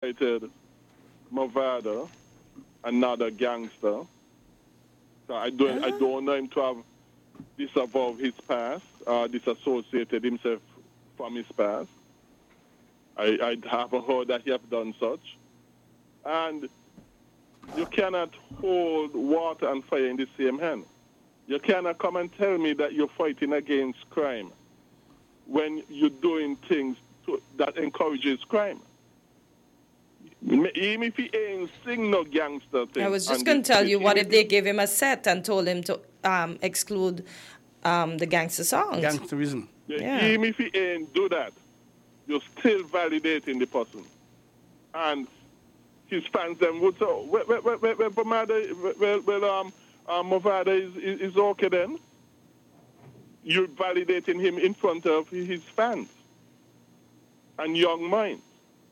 invited Movado, another gangster. So I don't know him to have disavowed his past, disassociated himself from his past. I haven't heard that he have done such. And you cannot hold water and fire in the same hand. You cannot come and tell me that you're fighting against crime when you're doing things that encourages crime. Even if he ain't sing no gangster thing. I was just going to tell you, what if they gave him a set and told him to exclude the gangster songs? Gangsterism. Yeah. Even if he ain't do that, you're still validating the person. And his fans then would say, Movado is okay then. You're validating him in front of his fans and young minds.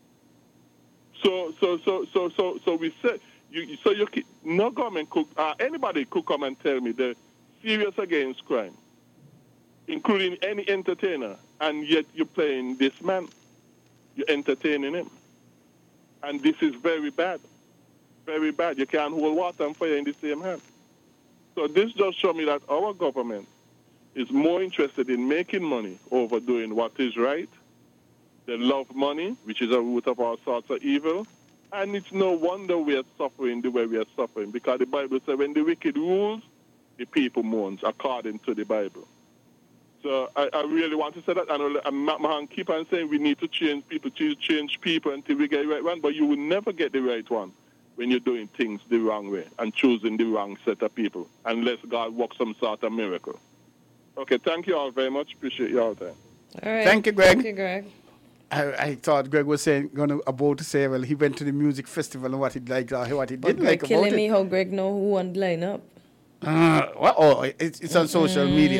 So we said, no government could, anybody could come and tell me they're serious against crime, including any entertainer, and yet you're playing this man, you're entertaining him, and this is very bad, very bad. You can't hold water and fire in the same hand. So this just shows me that our government is more interested in making money over doing what is right. They love money, which is a root of all sorts of evil. And it's no wonder we are suffering the way we are suffering, because the Bible says when the wicked rules, the people mourns, according to the Bible. So I really want to say that. And Mahan keep on saying we need to change people until we get the right one, but you will never get the right one when you're doing things the wrong way and choosing the wrong set of people, unless God works some sort of miracle. Okay, thank you all very much. Appreciate your time. All right. Thank you, Greg. Thank you, Greg. I thought Greg was about to say, well, he went to the music festival and what he liked or what he didn't like about it. Killing me how Greg know who won the lineup. It's on social media.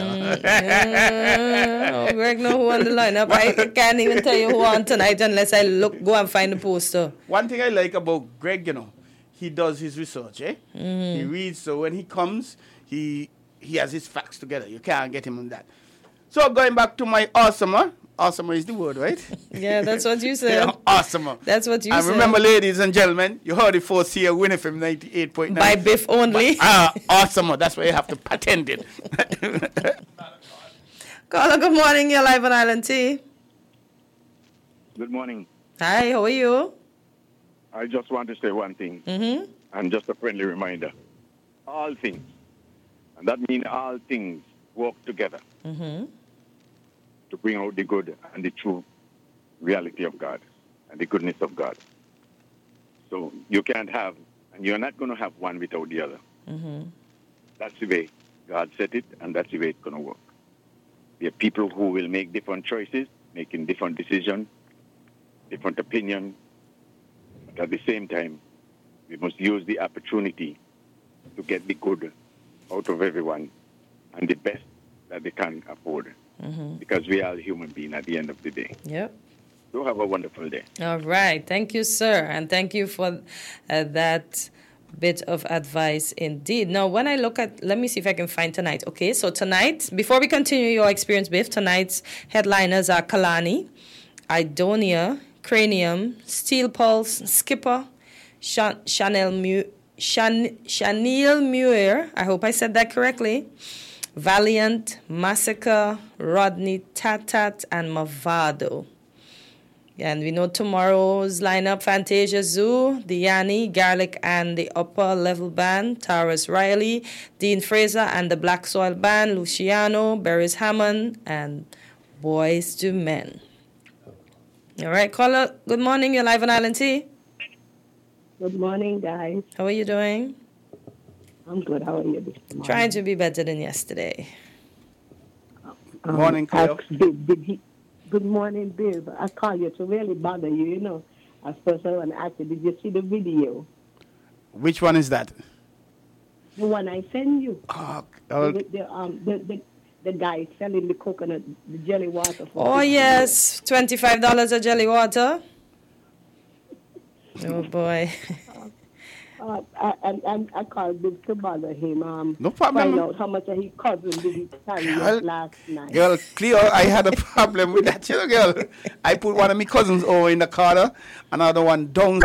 Greg know who won the lineup. I can't even tell you who won tonight unless I go and find the poster. One thing I like about Greg, he does his research, He reads, so when he comes, he has his facts together. You can't get him on that. So going back to my awesomer. Awesomer is the word, right? Yeah, that's what you said. Awesomer. That's what you said. And remember, ladies and gentlemen, you heard it first here, Win FM 98.9. By Biff only. Awesomer. That's why you have to patent it. Caller, good morning. You're live on Island T. Good morning. Hi, how are you? I just want to say one thing, and just a friendly reminder. All things, and that means all things work together to bring out the good and the true reality of God and the goodness of God. So you can't have, and you're not going to have one without the other. That's the way God set it, and that's the way it's going to work. There are people who will make different choices, making different decisions, different opinions. But at the same time, we must use the opportunity to get the good out of everyone and the best that they can afford. Because we are human beings at the end of the day. Yep. So have a wonderful day. All right. Thank you, sir. And thank you for that bit of advice indeed. Now, when I look at, let me see if I can find tonight. Okay, so tonight, before we continue your experience, Biff, tonight's headliners are Kalani, Idonia, Cranium, Steel Pulse, Skipper, Chanel Muir, I hope I said that correctly, Valiant, Massacre, Rodney Tatat, and Movado. And we know tomorrow's lineup: Fantasia Zoo, Diani, Garlic and the Upper Level Band, Taurus Riley, Dean Fraser and the Black Soil Band, Luciano, Beres Hammond, and Boys to Men. All right, caller, good morning. You're live on Island T. Good morning, guys. How are you doing? I'm good. How are you this morning? Trying to be better than yesterday. Morning, Cleo. Good morning, Bill. I call you to really bother you, I first I want to ask you, did you see the video? Which one is that? The one I sent you. The guy selling the coconut, the jelly water. Oh, yes. $25 a jelly water. Oh, boy. I called Bill to bother him. No problem. Find out how much his cousin did he carry last night. Girl, Cleo, I had a problem with that, girl. I put one of my cousins over in the corner, another one down